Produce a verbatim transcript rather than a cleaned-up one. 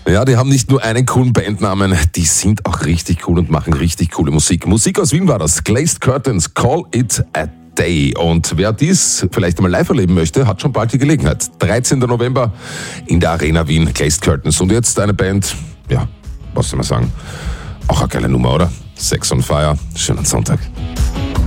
Ja, die haben nicht nur einen coolen Bandnamen, die sind auch richtig cool und machen richtig coole Musik. Musik aus Wien war das. Glazed Curtains, Call It a Day. Und wer dies vielleicht einmal live erleben möchte, hat schon bald die Gelegenheit. dreizehnten November in der Arena Wien, Glazed Curtains. Und jetzt eine Band, ja, was soll man sagen, auch eine geile Nummer, oder? Sex on Fire, schönen Sonntag.